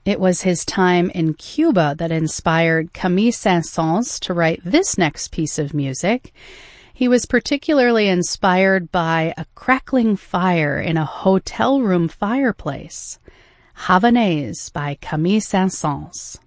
It was his time in Cuba that inspired Camille Saint-Saëns to write this next piece of music. He was particularly inspired by a crackling fire in a hotel room fireplace. Havanaise by Camille Saint-Saëns.